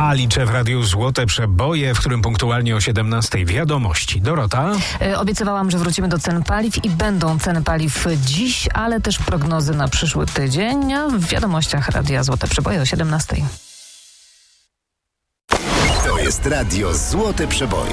A liczę w Radiu Złote Przeboje, w którym punktualnie o 17:00 wiadomości. Dorota? Obiecywałam, że wrócimy do cen paliw i będą ceny paliw dziś, ale też prognozy na przyszły tydzień. A w wiadomościach Radia Złote Przeboje o 17:00. To jest Radio Złote Przeboje.